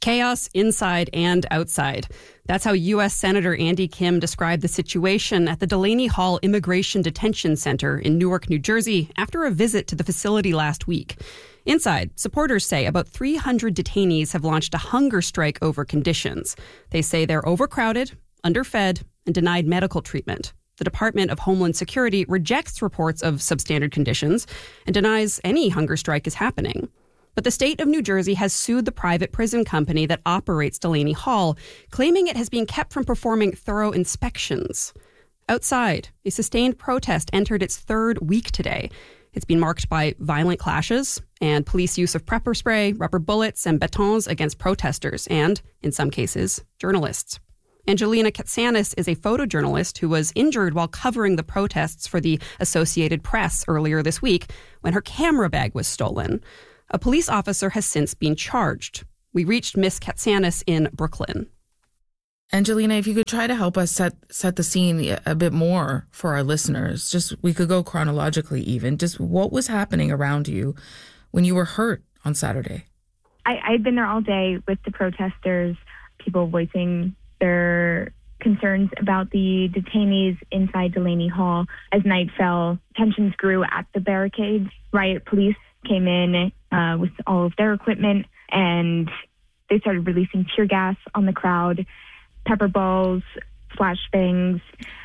Chaos inside and outside. That's how U.S. Senator Andy Kim described the situation at the Delaney Hall Immigration Detention Center in Newark, New Jersey, after a visit to the facility last week. Inside, supporters say about 300 detainees have launched a hunger strike over conditions. They say they're overcrowded, underfed, and denied medical treatment. The Department of Homeland Security rejects reports of substandard conditions and denies any hunger strike is happening. But the state of New Jersey has sued the private prison company that operates Delaney Hall, claiming it has been kept from performing thorough inspections. Outside, a sustained protest entered its third week today. It's been marked by violent clashes and police use of pepper spray, rubber bullets, and batons against protesters and, in some cases, journalists. Angelina Katsanis is a photojournalist who was injured while covering the protests for the Associated Press earlier this week when her camera bag was stolen. A police officer has since been charged. We reached Miss Katsanis in Brooklyn. Angelina, if you could try to help us set the scene a bit more for our listeners, just we could go chronologically even. Just what was happening around you when you were hurt on Saturday? I'd been there all day with the protesters, people voicing their concerns about the detainees inside Delaney Hall. As night fell, tensions grew at the barricades. Riot police came in with all of their equipment, and they started releasing tear gas on the crowd, pepper balls, flashbangs,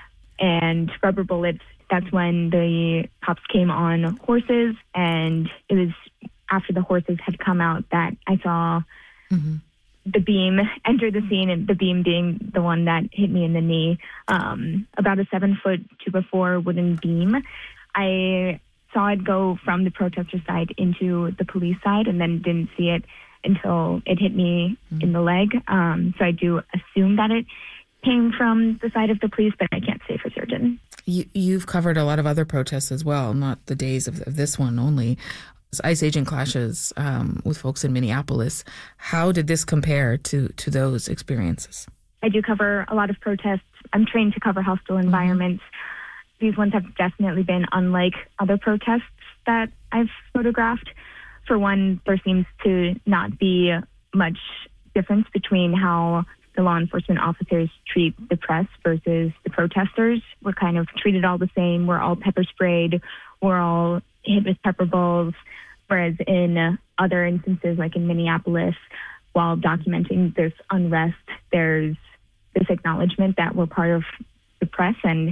and rubber bullets. That's when the cops came on horses, and it was after the horses had come out that I saw the beam enter the scene, and the beam being the one that hit me in the knee, about a 7-foot 2x4 wooden beam. I saw it go from the protester side into the police side and then didn't see it until it hit me in the leg. So I do assume that it came from the side of the police, but I can't say for certain. You've covered a lot of other protests as well, not the days of this one only. ICE agent clashes with folks in Minneapolis. How did this compare to those experiences? I do cover a lot of protests. I'm trained to cover hostile environments. These ones have definitely been unlike other protests that I've photographed. For one, there seems to not be much difference between how the law enforcement officers treat the press versus the protesters. We're kind of treated all the same. We're all pepper sprayed. We're all hit with pepper balls. Whereas in other instances, like in Minneapolis, while documenting this unrest, there's this acknowledgement that we're part of the press and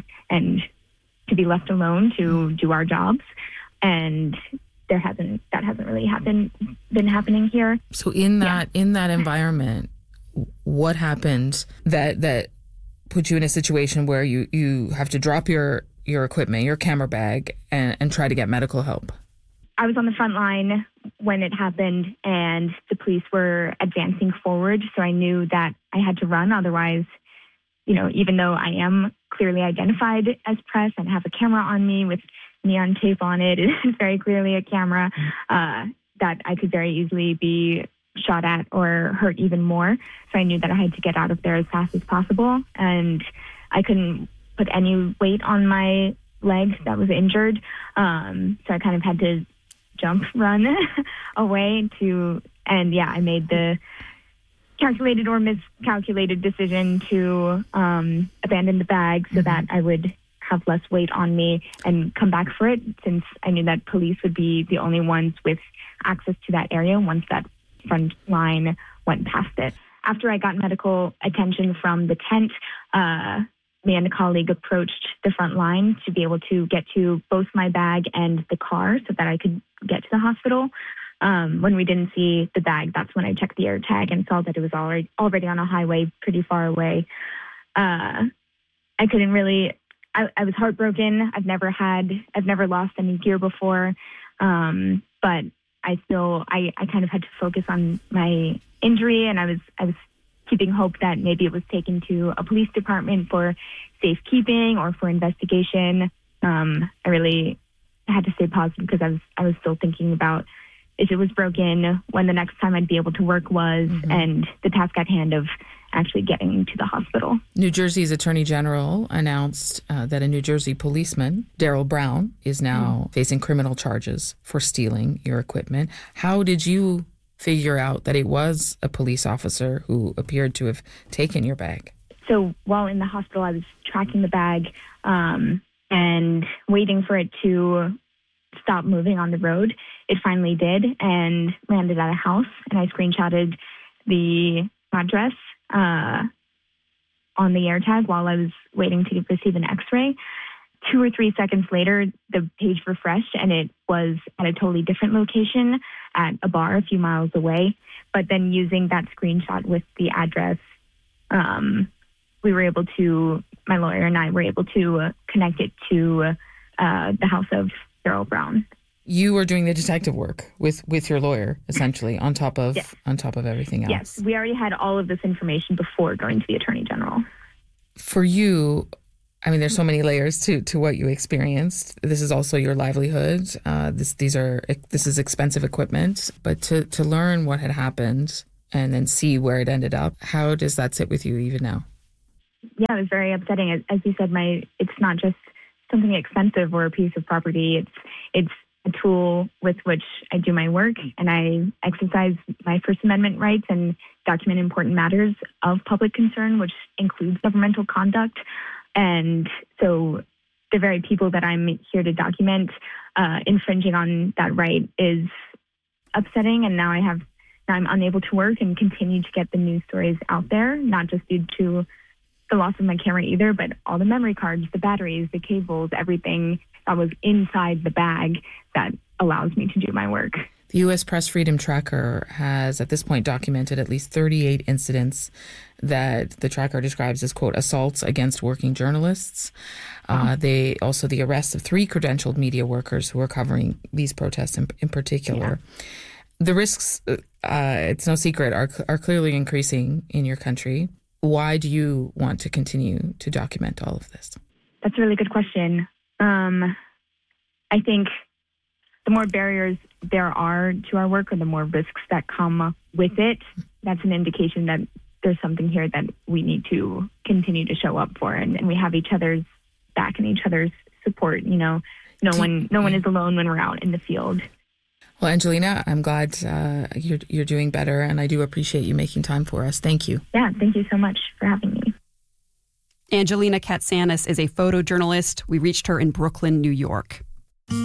to be left alone to do our jobs. And that hasn't really been happening here. So in that environment, what happened that put you in a situation where you have to drop your equipment, your camera bag, and try to get medical help? I was on the front line when it happened, and the police were advancing forward, so I knew that I had to run. Otherwise, even though I am clearly identified as press and have a camera on me with neon tape on it, it is very clearly a camera, that I could very easily be shot at or hurt even more. So I knew that I had to get out of there as fast as possible, and I couldn't put any weight on my leg that was injured. So I kind of had to run away I made the calculated or miscalculated decision to abandon the bag so that I would have less weight on me and come back for it, since I knew that police would be the only ones with access to that area once that front line went past it. After I got medical attention from the tent, me and a colleague approached the front line to be able to get to both my bag and the car so that I could get to the hospital. When we didn't see the bag, that's when I checked the air tag and saw that it was already on a highway pretty far away. I was heartbroken. I've never lost any gear before. But I kind of had to focus on my injury, and I was keeping hope that maybe it was taken to a police department for safekeeping or for investigation. I really had to stay positive because I was still thinking about if it was broken, when the next time I'd be able to work was, and the task at hand of actually getting to the hospital. New Jersey's Attorney General announced that a New Jersey policeman, Darrell Brown, is now facing criminal charges for stealing your equipment. How did you figure out that it was a police officer who appeared to have taken your bag? So while in the hospital, I was tracking the bag and waiting for it to stop moving on the road. It finally did and landed at a house. And I screenshotted the address on the AirTag while I was waiting to receive an X-ray. 2 or 3 seconds later, the page refreshed and it was at a totally different location at a bar a few miles away. But then using that screenshot with the address, we were able to, my lawyer and I were able to connect it to the house of Darryl Brown. You were doing the detective work with your lawyer, essentially, on top of Yes. everything else. Yes, we already had all of this information before going to the Attorney General. For you, I mean, there's so many layers to what you experienced. This is also your livelihood. This is expensive equipment. But to learn what had happened and then see where it ended up, how does that sit with you even now? Yeah, it was very upsetting. As you said, it's not just something expensive or a piece of property. It's a tool with which I do my work, and I exercise my First Amendment rights and document important matters of public concern, which includes governmental conduct. And so the very people that I'm here to document infringing on that right is upsetting. And now I'm unable to work and continue to get the news stories out there, not just due to the loss of my camera either, but all the memory cards, the batteries, the cables, everything that was inside the bag that allows me to do my work. The U.S. Press Freedom Tracker has, at this point, documented at least 38 incidents that the tracker describes as, quote, assaults against working journalists. The arrest of 3 credentialed media workers who are covering these protests in particular. Yeah. The risks, it's no secret, are clearly increasing in your country. Why do you want to continue to document all of this? That's a really good question. I think the more barriers there are to our work or the more risks that come with it, that's an indication that there's something here that we need to continue to show up for. And we have each other's back and each other's support. You know, no one is alone when we're out in the field. Well, Angelina, I'm glad you're doing better, and I do appreciate you making time for us. Thank you. Yeah, thank you so much for having me. Angelina Katsanis is a photojournalist. We reached her in Brooklyn, New York.